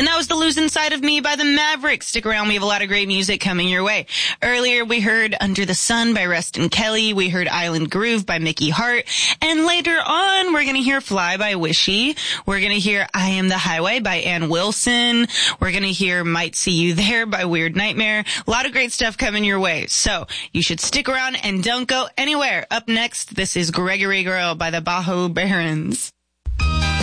And that was The Losing Side of Me by the Mavericks. Stick around. We have a lot of great music coming your way. Earlier, we heard Under the Sun by Rustin Kelly. We heard Island Groove by Mickey Hart. And later on, we're going to hear Fly by Wishy. We're going to hear I Am the Highway by Ann Wilson. We're going to hear Might See You There by Weird Nightmare. A lot of great stuff coming your way. So you should stick around and don't go anywhere. Up next, this is Gregory Girl by the Bajo Barons.